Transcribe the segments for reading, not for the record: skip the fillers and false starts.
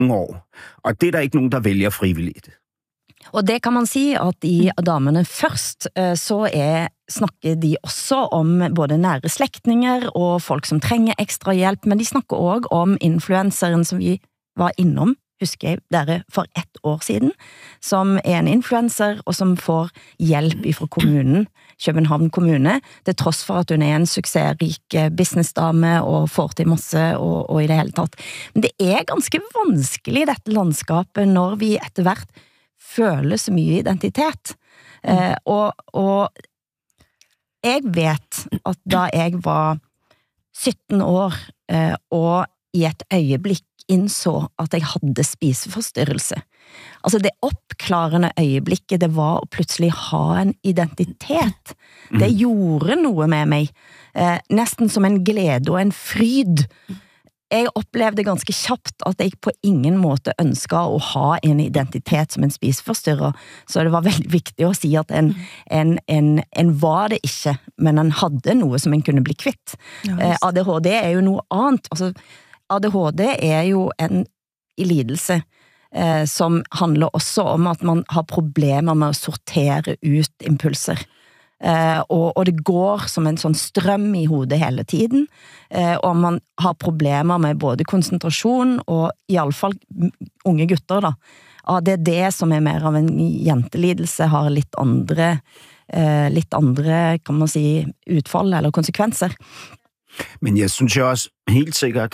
mange år. Og det er der ikke nogen, der vælger frivilligt. Og det kan man sige, at i damene først, så snakker de også om både nære slægtninger og folk som trænger ekstra hjælp, men de snakker også om influenceren, som vi var innom, husker jeg, der for 1 år siden, som en influencer, og som får hjælp fra kommunen, København Kommune, til trods for, at hun en succesrik businessdame, og får til masse, og i det hele taget. Men det ganske vanskeligt, dette landskapet, når vi etter hvert føler så mye identitet. Og jeg vet at da jeg var 17 år, og i et øjeblik indså, at jeg havde spiseforstyrrelse. Altså det opklarende øjeblikket, det var at pludselig ha en identitet. Det gjorde noget med mig. Næsten som en glæde og en fryd. Jeg oplevde ganske kjapt at jeg på ingen måte ønskede at ha en identitet som en spiseforstyrrer. Så det var veldig vigtigt at sige, at en var det ikke, men en havde noget, som en kunne bli kvitt. ADHD jo noget andet. Altså, ADHD jo en lidelse, som handler også om, at man har problemer med at sortere ut impulser. Og det går som en sånn strøm i hodet hele tiden, og man har problemer med både koncentrasjon og i alle fall unge gutter da. Og det det som mer av en jentelidelse, har litt andre, kan man si, utfall eller konsekvenser. Men jeg synes jo også helt sikkert,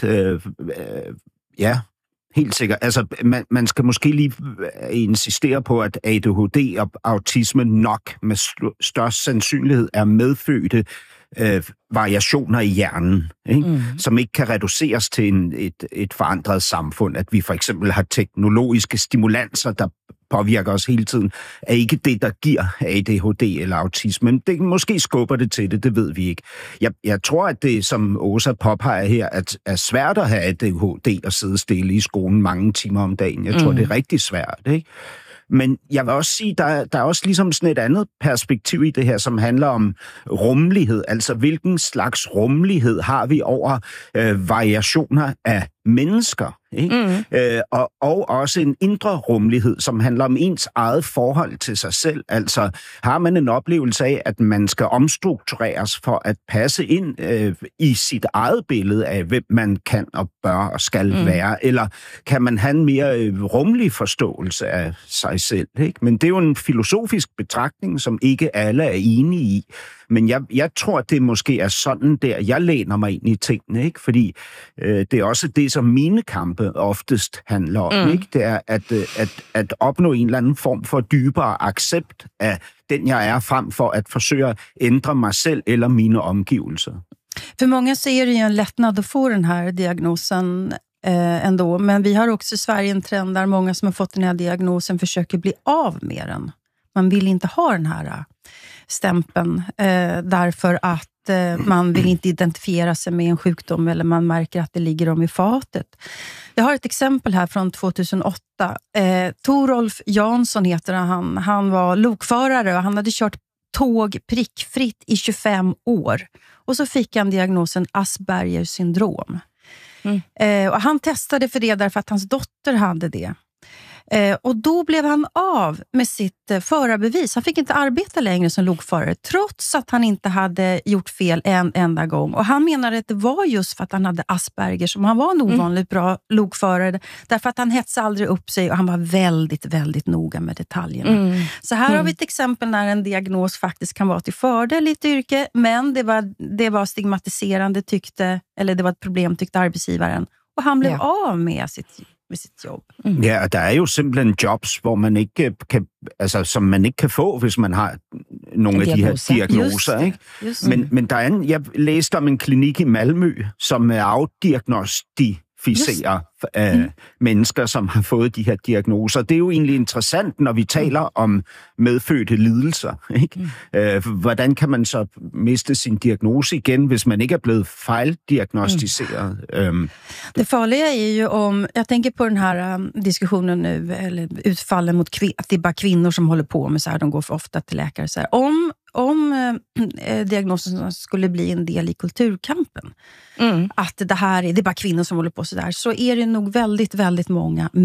helt sikkert. Altså, man skal måske lige insistere på, at ADHD og autisme nok med størst sandsynlighed er medfødte variationer i hjernen, ikke? Som ikke kan reduceres til et forandret samfund. At vi for eksempel har teknologiske stimulanser, der påvirker os hele tiden, er ikke det, der giver ADHD eller autisme. Men det måske skubber det til det ved vi ikke. Jeg tror, at det, som Åsa påpeger her, at er svært at have ADHD og sidde stille i skolen mange timer om dagen. Jeg tror, det er rigtig svært, ikke? Men jeg vil også sige, der er også ligesom sådan et andet perspektiv i det her, som handler om rummelighed. Altså, hvilken slags rummelighed har vi over variationer af mennesker, ikke? Og også en indre rummelighed, som handler om ens eget forhold til sig selv. Altså, har man en oplevelse af, at man skal omstruktureres for at passe ind i sit eget billede af, hvem man kan og bør og skal være? Eller kan man have en mere rummelig forståelse af sig selv, ikke? Men det er jo en filosofisk betragtning, som ikke alle er enige i. Men jeg tror, det måske er sådan der, jeg læner mig ind i tingene, ikke? Fordi det er også det, som mine kampe oftest handler om, ikke? Det er at opnå en eller anden form for dybere accept af den, jeg er, frem for at forsøge at ændre mig selv eller mine omgivelser. För många så är det ju en lättnad att få den här diagnosen ändå. Men vi har också i Sverige en trend där många som har fått den här diagnosen försöker bli av med den. Man vill inte ha den här stämpeln därför att man vill inte identifiera sig med en sjukdom eller man märker att det ligger dem i fatet. Jag har ett exempel här från 2008. Torolf Jansson heter han. Han var lokförare och han hade kört tåg prickfritt i 25 år. Och så fick han diagnosen Aspergers syndrom. Och han testade för det därför att hans dotter hade det. Och då blev han av med sitt förarbevis. Han fick inte arbeta längre som lokförare trots att han inte hade gjort fel en enda gång. Och han menade att det var just för att han hade Asperger som han var en ovanligt bra lokförare. Därför att han hetsade aldrig upp sig och han var väldigt, väldigt noga med detaljerna. Så här har vi ett exempel när en diagnos faktiskt kan vara till fördel i ett yrke. Men det var stigmatiserande eller det var ett problem tyckte arbetsgivaren. Och han blev av med sitt job. Ja, og der er jo simpelthen jobs, hvor man ikke kan, altså som man ikke kan få, hvis man har nogle af de her diagnoser, ikke? Men der er jeg læste om en klinik i Malmø, som afdiagnostificerer mennesker, som har fået de her diagnoser. Det er jo egentlig interessant, når vi taler om medfødte lidelser, ikke? Hvordan kan man så miste sin diagnose igen, hvis man ikke er blevet fejldiagnostiseret? Det farliga är ju om, jag tänker på den här diskussionen nu, eller utfallen mot att det är bara kvinnor som håller på med så här, de går för ofta till läkare så här. Om diagnosen skulle bli en del i kulturkampen, att det är bara kvinnor som håller på så där, så är det nog väldigt, väldigt många